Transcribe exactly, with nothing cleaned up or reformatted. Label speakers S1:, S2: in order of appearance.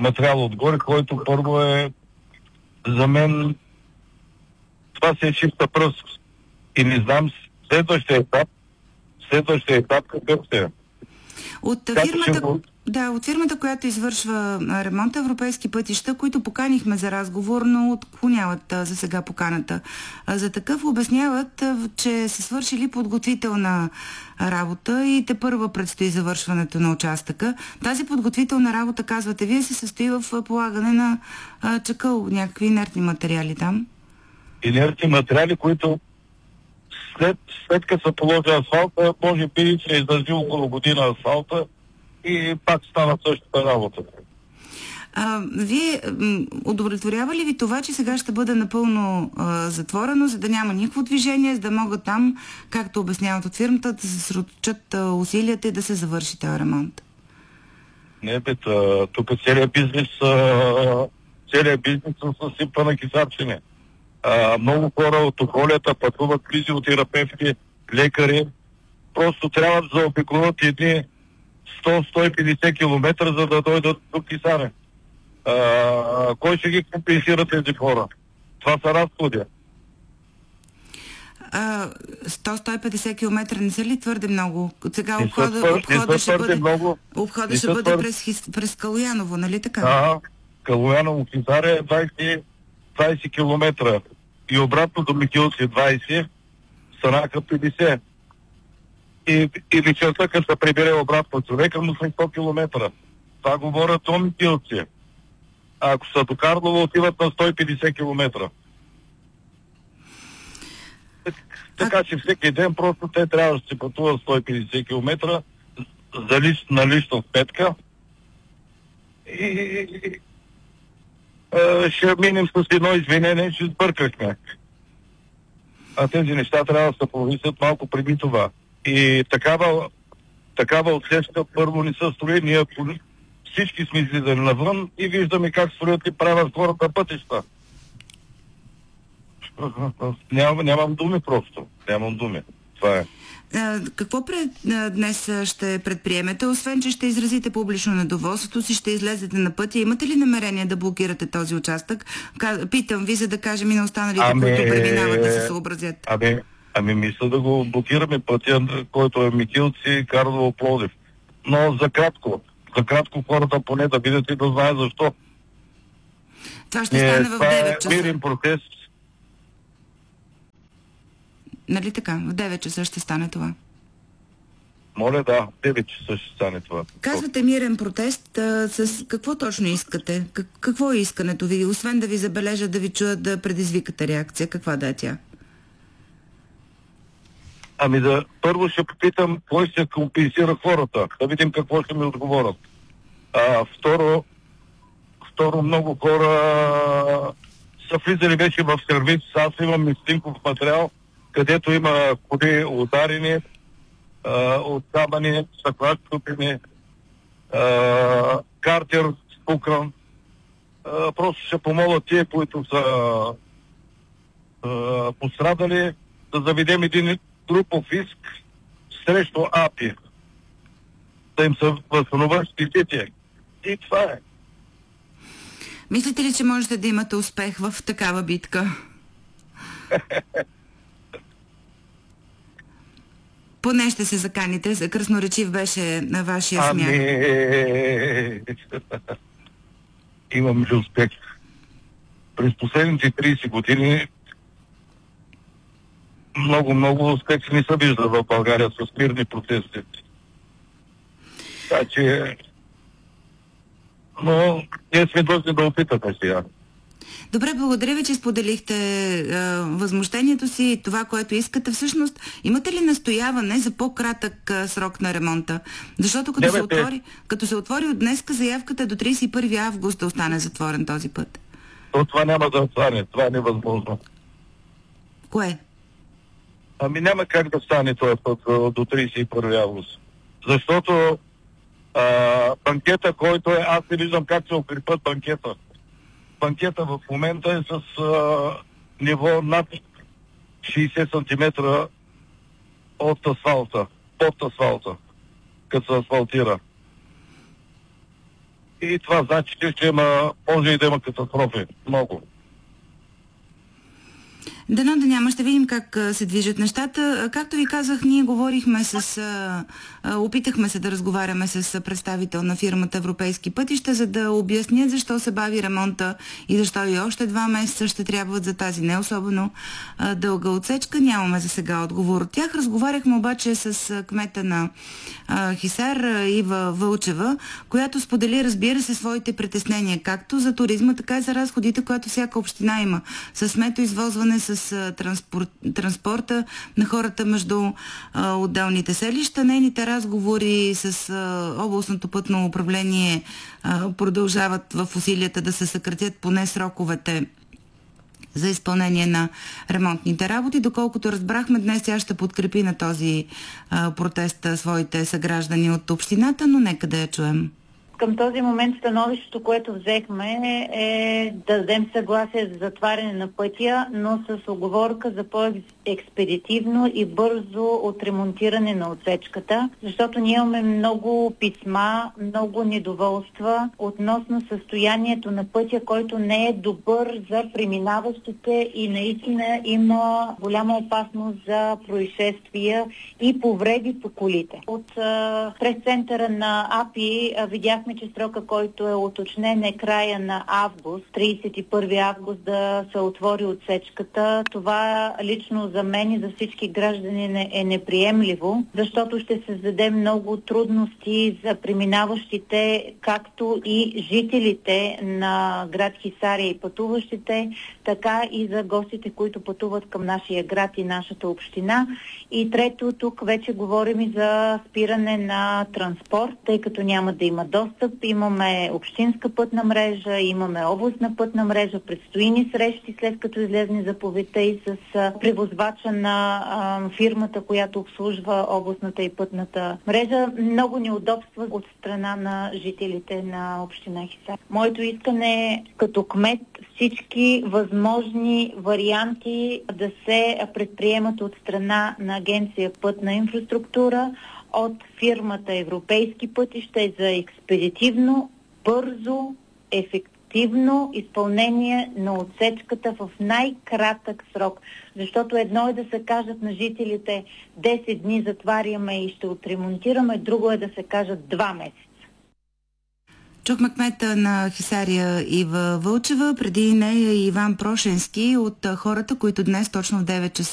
S1: материал отгоре, който първо е за мен това си е чиста пръст. И не знам следващия етап, следващия етап какъв ще е.
S2: От фирмата, да, от фирмата, която извършва ремонта Европейски пътища, които поканихме за разговор, но отклоняват за сега поканата. За такъв обясняват, че са свършили подготвителна работа и тепърва предстои завършването на участъка. Тази подготвителна работа, казвате вие, се състои в полагане на чакъл, някакви инертни материали там.
S1: Инертни материали, които след, след като се положи асфалта, може би ще издържи около година асфалта и пак стана същата работа.
S2: А, вие м, удовлетворява ли ви това, че сега ще бъде напълно а, затворено, за да няма никакво движение, за да могат там, както обясняват от фирмата, да се съсредоточат усилията и да се завърши този ремонт?
S1: Не, бе, тук целият бизнес, а, целият бизнес се съсипа на кисарчене. А, много хора от околията пътуват физиотерапевти, лекари. Просто трябва да заобиколят едни сто до сто и петдесет километра, за да дойдат до Кисаре. А, кой ще ги компенсира тези хора? Това са разходи.
S2: сто до сто и петдесет километра не са ли твърде много? Сега
S1: не
S2: обхода,
S1: са,
S2: обхода ще бъде,
S1: много,
S2: обхода ще бъде
S1: твърде...
S2: през, през Калуяново, нали така?
S1: Да, Калуяново, Кисаре е двайсет, двайсет километра. И обратно до Михилци двайсет, Санака петдесет. И, и вечерта, като се прибере обратно човека, му са сто километра. Това говорят о Михилци. А ако са до Карлово, отиват на сто и петдесет километра. Така че всеки ден просто те трябва да се пътуват сто и петдесет километра за лист, на лична сметка. И, и а, ще минем с едно извинение, че сбъркахме. А тези неща трябва да се провисят малко преди това. И такава, такава отсечка първо не са строи. Ние всички сме излизали навън и виждаме как строят и правят хората пътища. Ням, нямам думи просто. Нямам думи. Това е.
S2: А, какво пред, а, днес ще предприемете? Освен, че ще изразите публично недоволството си, ще излезете на пътя. Имате ли намерение да блокирате този участък? Питам ви, за да кажем и на останалите, ами, които преминават, да се съобразят.
S1: Ами, ами мисля да го блокираме пътя, който е Михилци, Карлово, Пловдив. Но за кратко. За кратко хората поне да видят и да знаят защо.
S2: Това ще стане в девет часа.
S1: Мирен протест.
S2: Нали така? В девет часа ще стане това.
S1: Моля, да, в девет часа ще стане това.
S2: Казвате мирен протест. А, с какво точно искате? Как, какво е искането ви? Освен да ви забележат, да ви чуят, да предизвикате реакция, каква да е тя?
S1: Ами да, първо ще попитам, кой ще компенсира хората, да видим какво ще ми отговорят. А, второ, второ, много хора са влизали вече в сервис. Аз имам мистинков материал, където има коли ударени, от камъни, съклад купени, картер спукан. А, просто ще помолят тия, които са а, пострадали, да заведем един групов иск срещу АПИ. Да им се възстановят щетите. И това е.
S2: Мислите ли, че можете да имате успех в такава битка? Поне ще се заканите. Красноречив беше на вашия смях.
S1: Ами... Имам ли успех? През последните трийсет години много-много успехи не са виждал в България с мирни протести. Така че... Но ние сме длъжни да опитаме сега.
S2: Добре, благодаря ви, че споделихте е, възмущението си и това, което искате. Всъщност, имате ли настояване за по-кратък е, срок на ремонта? Защото като, се отвори, като се отвори от днеска, заявката е до трийсет и първи август да остане затворен този път.
S1: То това няма да стане. Това е невъзможно.
S2: Кое?
S1: Ами няма как да стане този път до трийсет и първи август. Защото а, банкета, който е... Аз не виждам как се укрепят банкета. Банкета в момента е с а, ниво над шейсет сантиметра от асфалта, под асфалта, като се асфалтира. и това значи, че има, може и да има катастрофи. Много.
S2: Дано да няма, ще видим как се движат нещата. Както ви казах, ние говорихме с... А, а, опитахме се да разговаряме с представител на фирмата Европейски пътища, за да обяснят защо се бави ремонта и защо и още два месеца ще трябват за тази не особено а, дълга отсечка. Нямаме за сега отговор от тях. Разговаряхме обаче с кмета на а, Хисар, Ива Вълчева, която сподели, разбира се, своите притеснения, както за туризма, така и за разходите, които всяка община има. С метоизвозване, с Транспорт, транспорта на хората между а, отделните селища. Нейните разговори с а, областното пътно управление а, продължават в усилията да се съкратят поне сроковете за изпълнение на ремонтните работи. Доколкото разбрахме, днес тя ще подкрепи на този а, протест своите съграждани от общината, но нека да я чуем.
S3: Към този момент становището, което взехме, е да дадем съгласие за затваряне на пътя, но с оговорка за по-експедитивно и бързо отремонтиране на отсечката, защото ние имаме много писма, много недоволства относно състоянието на пътя, който не е добър за преминаващите и наистина има голяма опасност за происшествия и повреди по колите. От прес-центъра на АПИ видяхме, че срока, който е уточнен, е края на август, тридесет и първи август да се отвори отсечката. Това лично за мен и за всички граждани е неприемливо, защото ще създаде много трудности за преминаващите, както и жителите на град Хисаря и пътуващите, така и за гостите, които пътуват към нашия град и нашата община. И трето, тук вече говорим и за спиране на транспорт, тъй като няма да има достъп. Имаме общинска пътна мрежа, имаме областна пътна мрежа, предстои ни срещи след като излезне заповедта и с превозвача на а, фирмата, която обслужва областната и пътната мрежа. Много неудобства от страна на жителите на община Хисар. Моето искане е като кмет всички възможни варианти да се предприемат от страна на Агенция Пътна инфраструктура, от фирмата Европейски пътища и за експедитивно, бързо, ефективно изпълнение на отсечката в най-кратък срок. Защото едно е да се кажат на жителите десет дни затваряме и ще отремонтираме, друго е да се кажат два месеца.
S2: Чухме кмета на Хисаря Ива Вълчева, преди нея Иван Прошенски от хората, които днес точно в девет часа